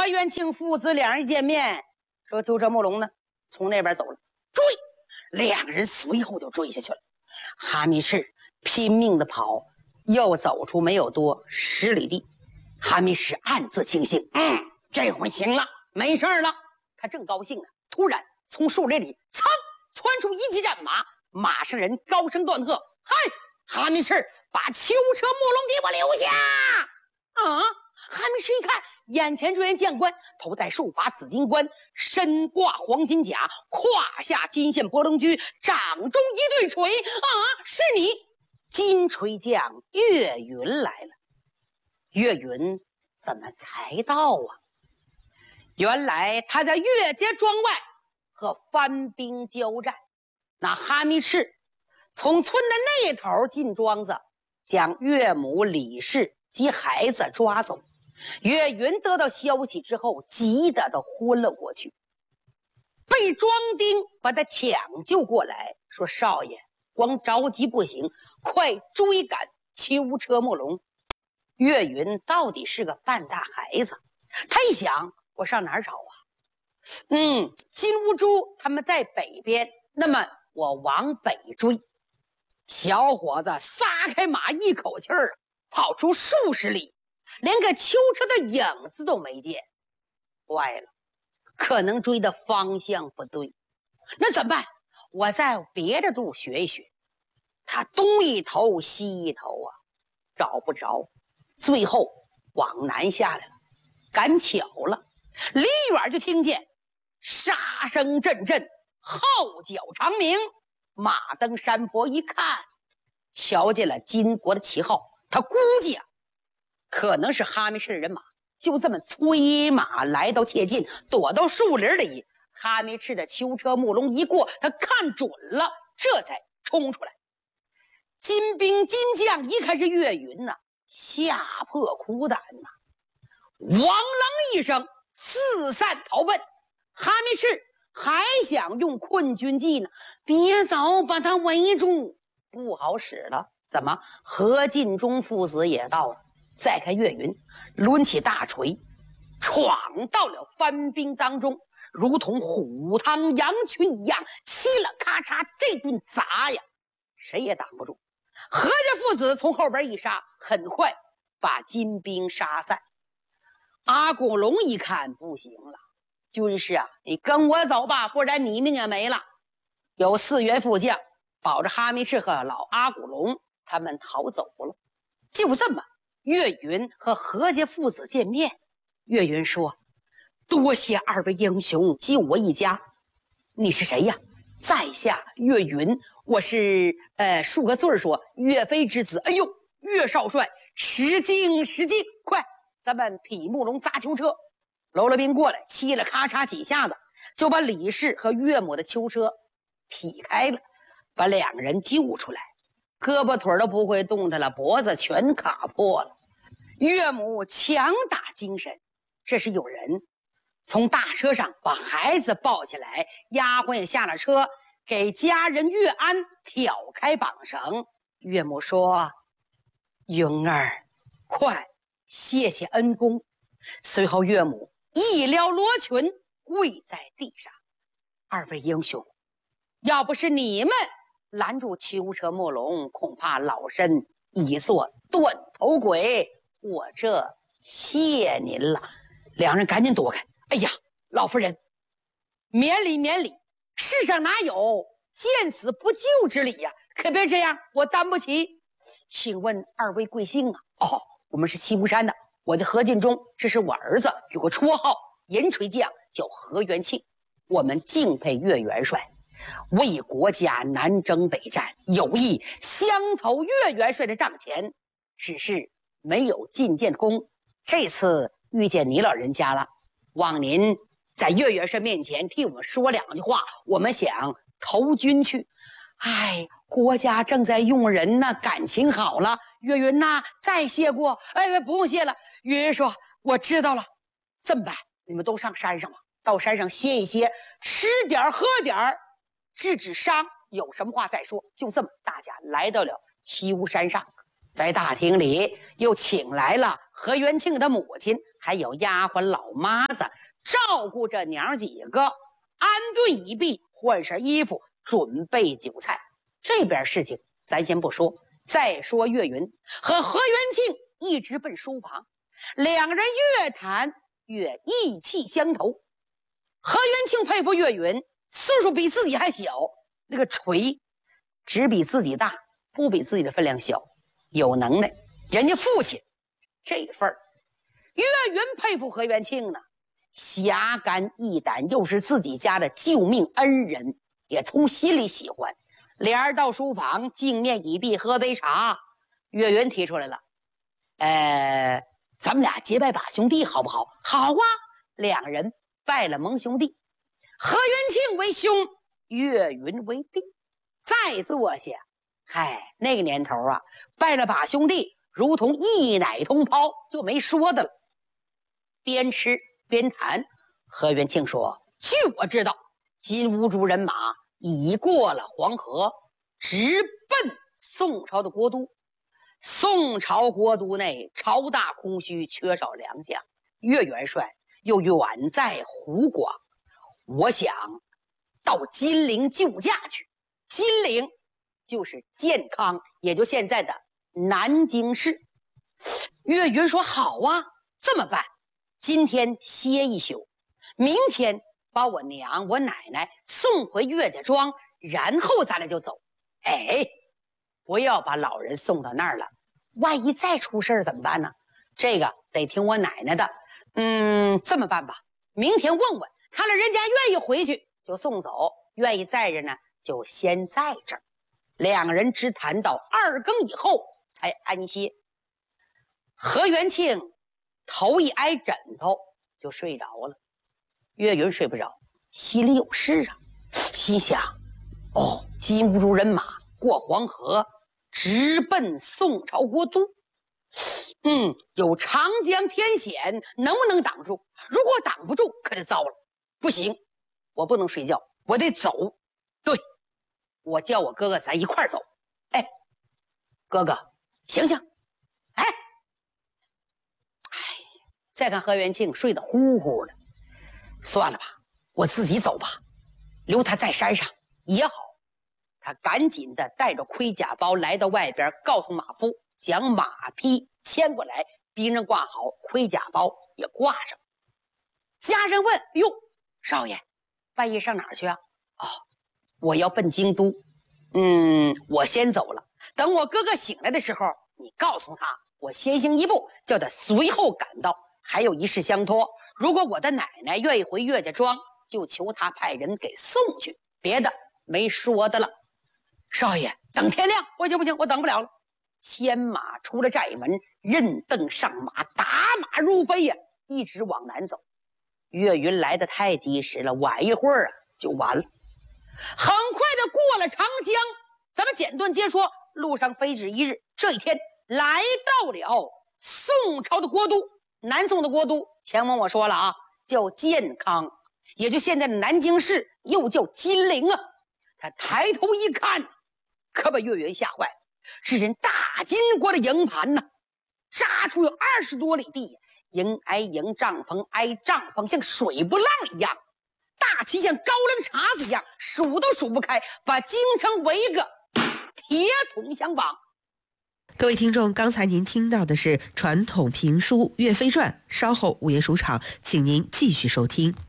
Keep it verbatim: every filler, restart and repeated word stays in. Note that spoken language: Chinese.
何元庆父子两人一见面，说秋车慕龙呢，从那边走了，追，两人随后就追下去了。哈密士拼命的跑，又走出没有多十里地。哈密士暗自庆幸，嗯，这回行了，没事了。他正高兴呢，突然从树林里噌窜出一骑战马，马上人高声断喝：“嗨，哈密士，把囚车慕龙给我留下！”啊！哈密士一看，眼前这员将官头戴束发紫金冠，身挂黄金甲，胯下金线博龙驹，掌中一对锤。啊，是你，金锤将岳云来了。岳云怎么才到啊？原来他在岳家庄外和番兵交战，那哈密士从村的那头进庄子，将岳母李氏及孩子抓走。岳云得到消息之后，急得都昏了过去，被庄丁把他抢救过来，说：“少爷，光着急不行，快追赶囚车慕龙。”岳云到底是个半大孩子，他一想，我上哪儿找啊？嗯，金乌珠他们在北边，那么我往北追。小伙子撒开马，一口气儿跑出数十里，连个囚车的影子都没见。坏了，可能追的方向不对，那怎么办？我在别的路学一学。他东一头西一头啊，找不着，最后往南下来了。赶巧了，离远就听见杀声阵阵，号角长鸣。马登山坡一看，瞧见了金国的旗号，他估计啊，可能是哈密士的人马，就这么催马来到切近，躲到树林里。哈密士的囚车慕龙一过，他看准了，这才冲出来。金兵金将一看是岳云呐、啊，吓破苦胆呐、啊，汪啷一声四散逃奔。哈密士还想用困军计呢，别早把他围住，不好使了。怎么？何进忠父子也到了。再看岳云抡起大锤，闯到了番兵当中，如同虎汤羊群一样，嘁了咔嚓，这顿砸呀，谁也挡不住。何家父子从后边一杀，很快把金兵杀散。阿拱龙一看不行了，军师啊，你跟我走吧，不然你命也没了。有四员副将保着哈密士和老阿古龙，他们逃走了。就这么，岳云和何家父子见面。岳云说：“多谢二位英雄救我一家。”你是谁呀？在下岳云，我是呃数个字说岳飞之子。哎呦，岳少帅，失敬失敬！快，咱们匹木龙砸囚车。喽啰兵过来，嘁了咔嚓几下子，就把李氏和岳母的囚车劈开了，把两人救出来。胳膊腿都不会动弹了，脖子全卡破了。岳母强打精神，这时有人从大车上把孩子抱起来，丫鬟也下了车，给家人岳安挑开绑绳。岳母说：“云儿，快谢谢恩公。”随后岳母一撩罗裙，跪在地上：“二位英雄，要不是你们拦住囚车慕龙，恐怕老身已做断头鬼，我这谢您了。”两人赶紧躲开。哎呀，老夫人，免礼免礼，世上哪有见死不救之理呀、啊？可别这样，我担不起。请问二位贵姓啊？哦，我们是七湖山的，我叫何进忠，这是我儿子，有个绰号银锤将，叫何元庆。我们敬佩岳元帅，为国家南征北战，有意相投岳元帅的帐前，只是没有觐见功。这次遇见你老人家了，望您在岳元帅面前替我们说两句话，我们想投军去。哎，国家正在用人呢，感情好了。岳云呐，再谢过。哎，不用谢了。岳云说：“我知道了。这么办，你们都上山上吧，到山上歇一歇，吃点喝点，治治伤，有什么话再说。”就这么，大家来到了七巫山上，在大厅里又请来了何元庆的母亲， 还有丫鬟老妈子照顾这娘几个，安顿已毕，换身衣服，准备酒菜。这边事情咱先不说，再说岳云和何元庆一直奔书房，两人越谈越意气相投。何元庆佩服岳云岁数比自己还小，那个锤只比自己大，不比自己的分量小，有能耐。人家父亲这份儿，岳云佩服何元庆呢，侠肝义胆，又是自己家的救命恩人，也从心里喜欢。俩人到书房，镜面已毕，喝杯茶。岳云提出来了，呃，咱们俩结拜把兄弟好不好？好啊，两人拜了盟兄弟，何元庆为兄，岳云为弟。再坐下，嗨，那个年头啊，拜了把兄弟如同一奶同胞，就没说的了。边吃边谈，何元庆说，据我知道，金兀术人马已过了黄河，直奔宋朝的国都。宋朝国都内朝大空虚，缺少良将，岳元帅又远在湖广，我想到金陵救驾去。金陵就是健康，也就现在的南京市。岳云说，好啊，这么办，今天歇一宿，明天把我娘我奶奶送回岳家庄，然后咱俩就走。哎，不要把老人送到那儿了，万一再出事怎么办呢？这个得听我奶奶的。嗯，这么办吧，明天问问他了，人家愿意回去就送走，愿意在着呢就先在这儿。两人只谈到二更以后才安歇。何元庆头一挨枕头就睡着了，岳云睡不着，心里有事啊，心想，哦，金兀术人马过黄河，直奔宋朝国都。嗯，有长江天险，能不能挡住？如果挡不住，可就糟了。不行，我不能睡觉，我得走。对，我叫我哥哥咱一块儿走。哎，哥哥，醒醒！哎，哎，再看何元庆睡得呼呼的，算了吧，我自己走吧，留他在山上也好。他赶紧的带着盔甲包来到外边，告诉马夫将马匹牵过来，兵刃挂好，盔甲包也挂上。家人问，哟，少爷半夜上哪儿去啊？哦，我要奔京都。嗯，我先走了，等我哥哥醒来的时候，你告诉他我先行一步，叫他随后赶到。还有一事相托，如果我的奶奶愿意回岳家庄，就求他派人给送去，别的没说的了。少爷，等天亮。不行不行，我等不了了。牵马出了寨门，任凳上马，打马如飞呀，一直往南走。岳云来得太及时了，晚一会儿啊就完了。很快的过了长江，咱们简短接说，路上飞至一日，这一天来到了宋朝的国都，南宋的国都，前文我说了啊，叫建康，也就现在的南京市，又叫金陵啊。他抬头一看，可把岳云吓坏了。只见大金国的营盘呢，扎出有二十多里地，营挨营，帐篷挨帐篷，像水波浪一样，大旗像高粱茬子一样，数都数不开，把京城围一个铁桶相绑。 各位听众，刚才您听到的是传统评书《岳飞传》，稍后午夜书场，请您继续收听。